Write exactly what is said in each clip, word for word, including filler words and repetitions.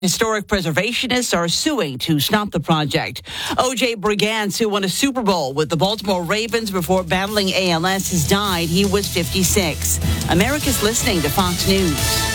Historic preservationists are suing to stop the project. O J Brigance, who won a Super Bowl with the Baltimore Ravens before battling A L S, has died. He was fifty-six. America's listening to Fox News.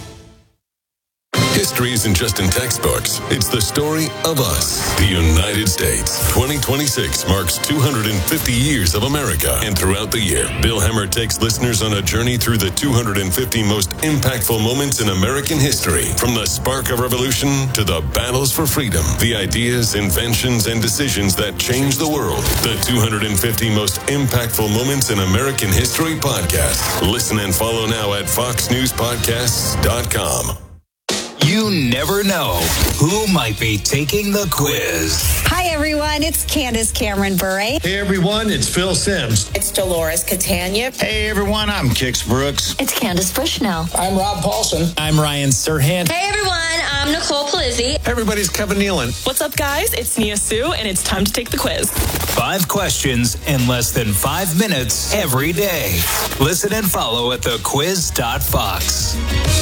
History isn't just in textbooks. It's the story of us, the United States. twenty twenty-six marks two hundred fifty years of America. And throughout the year, Bill Hemmer takes listeners on a journey through the two hundred fifty most impactful moments in American history. From the spark of revolution to the battles for freedom, the ideas, inventions, and decisions that changed the world. The two hundred fifty most impactful moments in American history podcast. Listen and follow now at fox news podcasts dot com. You never know who might be taking the quiz. Hi, everyone. It's Candace Cameron Bure. Hey, everyone. It's Phil Sims. It's Dolores Catania. Hey, everyone. I'm Kix Brooks. It's Candace Bushnell. I'm Rob Paulson. I'm Ryan Serhant. Hey, everyone. I'm Nicole Palizzi. Hey, everybody's Kevin Nealon. What's up, guys? It's Nia Sue, and it's time to take the quiz. Five questions in less than five minutes every day. Listen and follow at the quiz dot fox.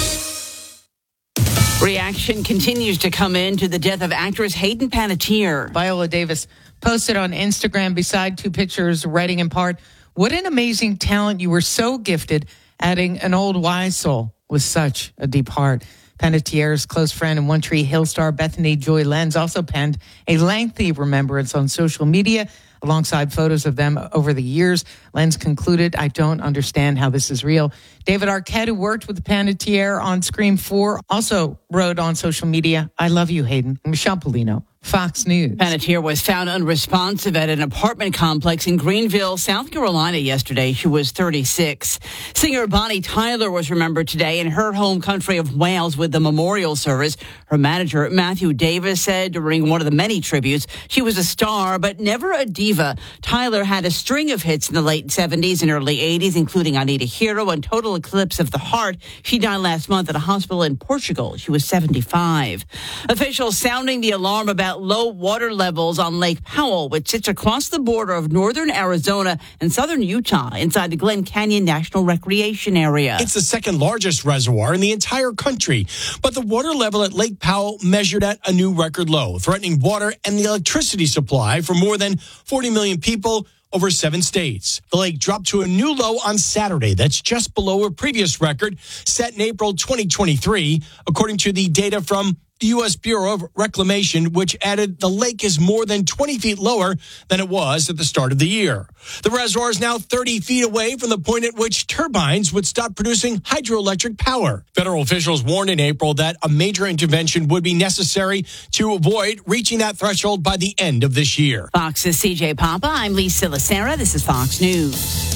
Reaction continues to come in to the death of actress Hayden Panettiere. Viola Davis posted on Instagram beside two pictures, writing in part, "What an amazing talent. You were so gifted, adding an old wise soul with such a deep heart." Panettiere's close friend and One Tree Hill star Bethany Joy Lenz also penned a lengthy remembrance on social media alongside photos of them over the years. Lenz concluded, "I don't understand how this is real." David Arquette, who worked with Panettiere on Scream four, also wrote on social media, "I love you, Hayden." Michelle Polino, Fox News. Panettiere was found unresponsive at an apartment complex in Greenville, South Carolina yesterday. She was thirty-six. Singer Bonnie Tyler was remembered today in her home country of Wales with the memorial service. Her manager, Matthew Davis, said during one of the many tributes, she was a star, but never a diva. Tyler had a string of hits in the late seventies and early eighties, including I Need a Hero and Total Eclipse of the Heart. She died last month at a hospital in Portugal. She was seventy-five. Officials sounding the alarm about low water levels on Lake Powell, which sits across the border of northern Arizona and southern Utah inside the Glen Canyon National Recreation Area. It's the second largest reservoir in the entire country, but the water level at Lake Powell measured at a new record low, threatening water and the electricity supply for more than forty million people over seven states. The lake dropped to a new low on Saturday. That's just below a previous record set in April twenty twenty-three, according to the data from the U S Bureau of Reclamation, which added the lake is more than twenty feet lower than it was at the start of the year. The reservoir is now thirty feet away from the point at which turbines would stop producing hydroelectric power. Federal officials warned in April that a major intervention would be necessary to avoid reaching that threshold by the end of this year. Fox's C J Papa, I'm Lisa Lacera. This is Fox News.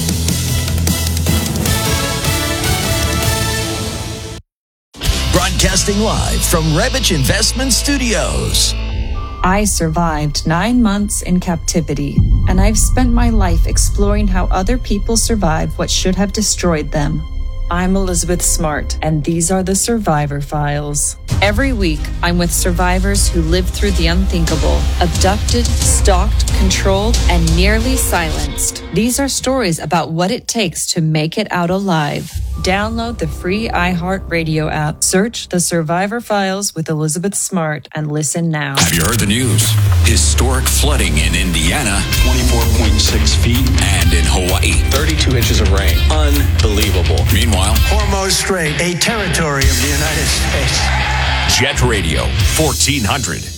Broadcasting live from Revich Investment Studios. I survived nine months in captivity, and I've spent my life exploring how other people survive what should have destroyed them. I'm Elizabeth Smart, and these are the Survivor Files. Every week, I'm with survivors who lived through the unthinkable, abducted, stalked, controlled, and nearly silenced. These are stories about what it takes to make it out alive. Download the free iHeartRadio app, search The Survivor Files with Elizabeth Smart, and listen now. Have you heard the news? Historic flooding in Indiana. twenty-four point six feet. And in Hawaii. thirty-two inches of rain. Unbelievable. Meanwhile, Hormuz Strait, a territory of the United States. Jet Radio, fourteen hundred.